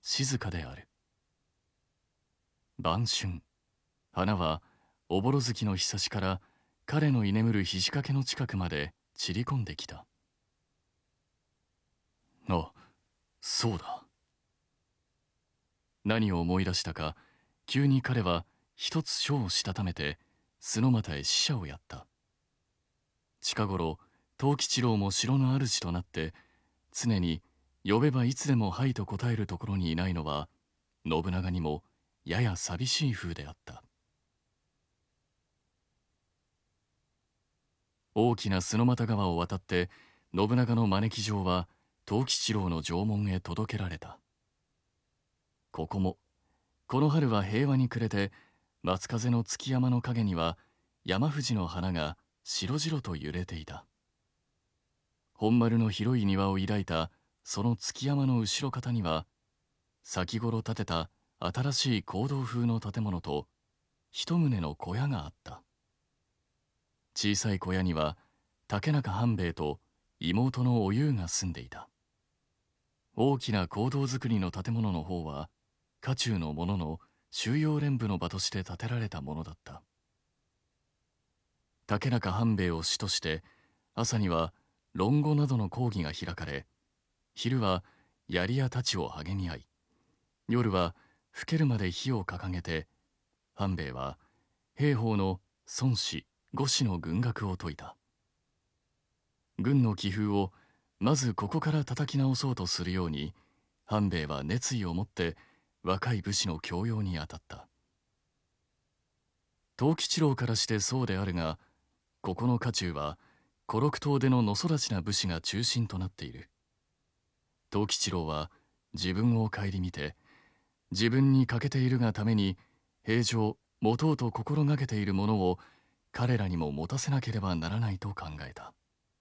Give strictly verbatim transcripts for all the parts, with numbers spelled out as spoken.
静かである。晩春、花はおぼろ月のひさしから彼の居眠る肘掛けの近くまで散り込んできた。あ、そうだ。何を思い出したか、急に彼は一つ書をしたためて洲俣へ使者をやった。近頃藤吉郎も城の主となって常に呼べばいつでもはいと答えるところにいないのは信長にもやや寂しい風であった。大きな洲俣川を渡って信長の招き状は藤吉郎の城門へ届けられた。ここもこの春は平和に暮れて松風の築山の陰には山藤の花が白々と揺れていた。本丸の広い庭を抱いたその築山の後ろ方には先頃建てた新しい講堂風の建物と一棟の小屋があった。小さい小屋には竹中半兵衛と妹のおゆうが住んでいた。大きな講堂造りの建物の方は家中の者の収容連部の場として建てられたものだった。竹中半兵衛を主として朝には論語などの講義が開かれ、昼は槍や太刀を励み合い、夜は更けるまで火を掲げて半兵衛は兵法の孫子五子の軍学を説いた。軍の気風をまずここから叩き直そうとするように半兵衛は熱意を持って若い武士の教養に当たった。藤吉郎からしてそうであるが、ここの家中は五六島での野育ちな武士が中心となっている。藤吉郎は自分を顧みて、自分に欠けているがために平常持とうと心がけているものを彼らにも持たせなければならないと考えた。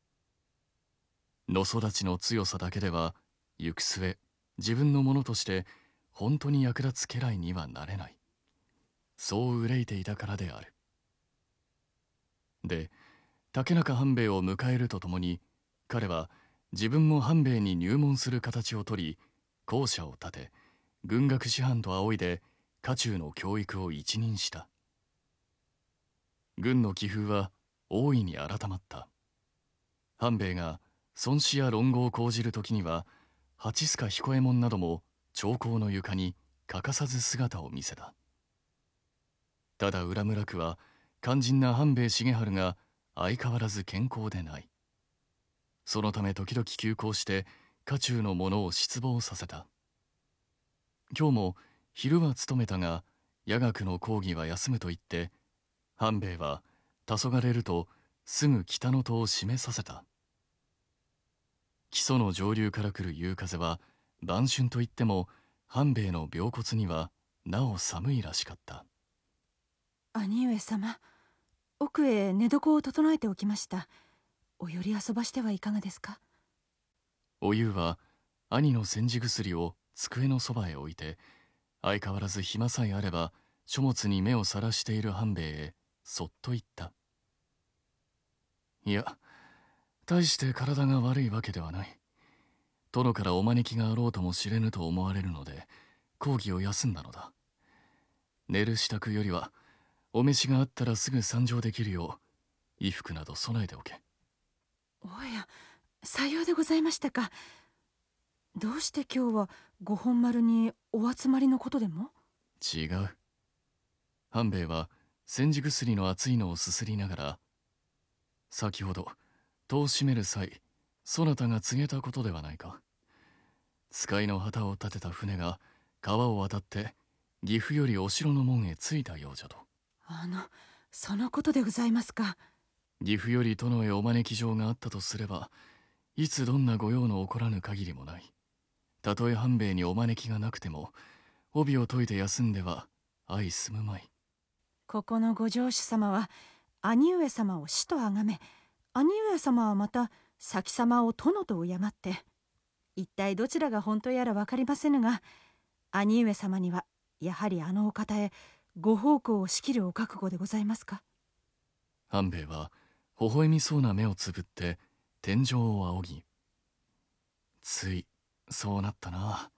野育ちの強さだけでは行く末自分のものとして本当に役立つ家来にはなれない。そう憂いていたからである。で、竹中半兵衛を迎えるとともに彼は自分も半兵衛に入門する形をとり校舎を建て軍学師範と仰いで家中の教育を一任した。軍の気風は大いに改まった。半兵衛が孫子や論語を講じる時には八須賀彦右衛門なども長考の床に欠かさず姿を見せた。ただ浦村区は肝心な半兵衛重治が相変わらず健康でない。そのため時々急行して家中の者を失望させた。今日も昼は勤めたが夜学の講義は休むと言って半兵衛は黄昏れるとすぐ北の戸を閉めさせた。木曽の上流から来る夕風は晩春といっても半兵衛の病骨にはなお寒いらしかった。 兄上様、奥へ寝床を整えておきました。おより遊ばしてはいかがですか。 おゆうは兄の煎じ薬を机のそばへ置いて相変わらず暇さえあれば書物に目をさらしている半兵衛へそっと言った。いや、大して体が悪いわけではない。殿からお招きがあろうとも知れぬと思われるので講義を休んだのだ。寝る支度よりはお召しがあったらすぐ参上できるよう衣服など備えておけ。 おや、さようでございましたか。どうして今日は五本丸にお集まりのことでも。 違う。半兵衛は煎じ薬の熱いのをすすりながら、先ほど戸を閉める際そなたが告げたことではないか。使いの旗を立てた船が川を渡って岐阜よりお城の門へ着いたようじゃと。 あのそのことでございますか。 岐阜より殿へお招き状があったとすればいつどんな御用の起こらぬ限りもない。たとえ半兵衛にお招きがなくても帯を解いて休んでは相済むまい。 ここのご城主様は兄上様を師と崇め、兄上様はまた先様を殿と敬って、一体どちらが本当やら分かりませぬが、兄上様にはやはりあのお方へご奉公を仕切るお覚悟でございますか。 半兵衛は微笑みそうな目をつぶって天井を仰ぎ、ついそうなったな。